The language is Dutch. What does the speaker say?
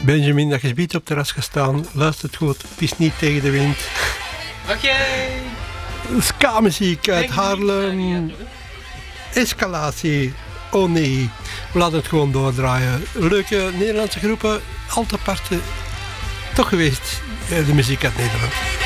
Benjamin, dat je biedt op het terras gestaan. Luistert goed, het is niet tegen de wind. Oké. Ska-muziek uit Haarlem. Escalatie. Oh nee. We laten het gewoon doordraaien. Leuke Nederlandse groepen. Altijd apart. Toch geweest. De muziek uit Nederland.